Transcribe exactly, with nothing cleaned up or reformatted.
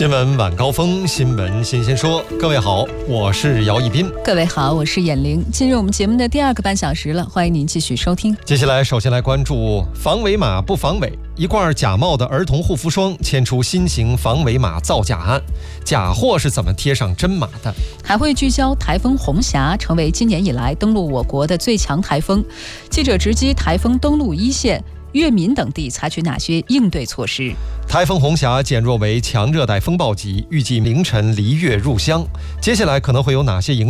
新闻晚高峰，新闻新鲜说。各位好，我是姚一斌。 各位好，我是闫玲。进入我们节目的第二个半小时了，欢迎您继续收听。 接下来，首先来关注防伪码不防伪。一罐假冒的儿童护肤霜牵出新型防伪码造假案，假货是怎么贴上真码的？ 还会聚焦台风红霞成为今年以来登陆我国的最强台风，记者直击台风登陆一线粤闽等地采取哪些应对措施？ 台风红霞减弱为强热带风暴级，预计凌晨离粤入湘，接下来可能会有哪些影